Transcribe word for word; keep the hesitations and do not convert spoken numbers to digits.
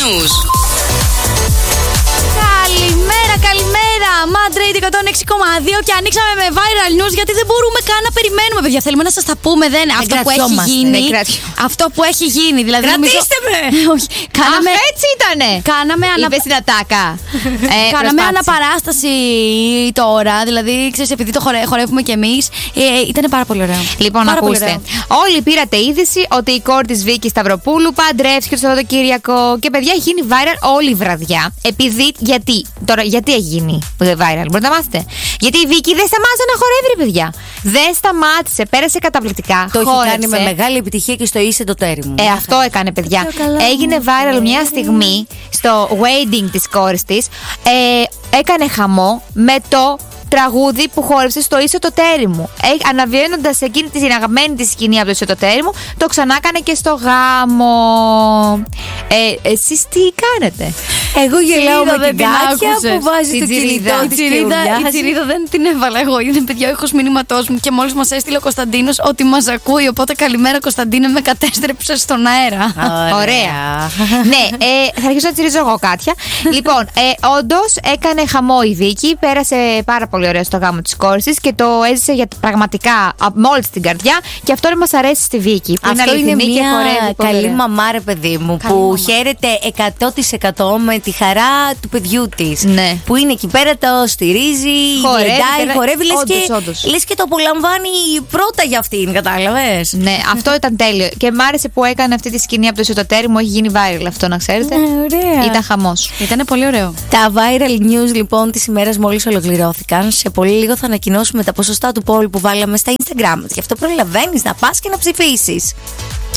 News. Καλημέρα, καλημέρα! Μαντρέιντ εκατόν έξι κόμμα δύο και ανοίξαμε με viral news γιατί δεν μπορούμε καν να περιμένουμε, παιδιά. Θέλουμε να σας τα πούμε, δεν είναι αυτό που έχει γίνει. Αυτό που έχει γίνει, δηλαδή. Κρατήστε με! Όχι. Κάναμε... Αχ, έτσι ήτανε! Κάναμε ανα... Είπες στην ατάκα. ε, Κάναμε αναπαράσταση τώρα, δηλαδή, ξέρεις, επειδή το χορε... χορεύουμε κι εμείς. Ε, ήταν πάρα πολύ ωραίο. Λοιπόν, πάρα ακούστε. Όλοι πήρατε είδηση ότι η κόρη της Βίκης Σταυροπούλου παντρεύτηκε το Σαββατοκύριακο και παιδιά έχει γίνει viral όλη η βραδιά. Επειδή, γιατί, τώρα, γιατί έχει γίνει viral, μπορείτε να μάθετε. Γιατί η Βίκη δεν σταμάτησε να χορεύει, ρε παιδιά. Δεν σταμάτησε, πέρασε καταπληκτικά. Το έχει κάνει με μεγάλη επιτυχία και στο Είσαι το τέρι μου. Ε, αυτό έκανε, παιδιά. Έγινε viral μια στιγμή στο wedding της κόρης της. Ε, έκανε χαμό με το τραγούδι που χόρεψε στο Είσαι το τέρι μου. Ε, αναβιώνοντας εκείνη την αγαπημένη της σκηνή από το Είσαι το τέρι μου, το ξανά έκανε και στο γάμο. Ε, εσείς τι κάνετε? Εγώ γελάω με την Κάτια που βάζει την το τσιρίδα. κινητό της. Η τσιρίδα δεν την έβαλα εγώ. Είναι, παιδιά, ο ήχος μηνύματός μου και μόλις μας έστειλε ο Κωνσταντίνος ότι μας ακούει. Οπότε καλημέρα, Κωνσταντίνε, με κατέστρεψε στον αέρα. Ωραία. Ναι, ε, θα αρχίσω να τσιρίζω εγώ, Κάτια. Λοιπόν, ε, όντως έκανε χαμό η Βίκη. Πέρασε πάρα πολύ ωραία στο γάμο της κόρης της και το έζησε για πραγματικά με όλη την καρδιά. Και αυτό μας αρέσει στη Βίκη. Που αυτό είναι, είναι μια καλή ωραία. Μαμά, ρε παιδί μου, καλή που μαμά. Χαίρεται εκατό τοις εκατό με τη χαρά του παιδιού της. Ναι. Που είναι εκεί πέρα, το στηρίζει, γλεντάει, χορεύει, λες, όντως, και, όντως. λες και το απολαμβάνει πρώτα για αυτήν, κατάλαβες. Ναι, αυτό ήταν τέλειο. Και μ' άρεσε που έκανε αυτή τη σκηνή από το εσωτερικό μου. Έχει γίνει viral αυτό, να ξέρετε. Ναι, ωραία. Ήταν χαμός. Ήταν πολύ ωραίο. Τα viral news λοιπόν της ημέρας μόλις ολοκληρώθηκαν. Σε πολύ λίγο θα ανακοινώσουμε τα ποσοστά του poll που βάλαμε στα Instagram μας. Γι' αυτό προλαβαίνεις να πας και να ψηφίσεις.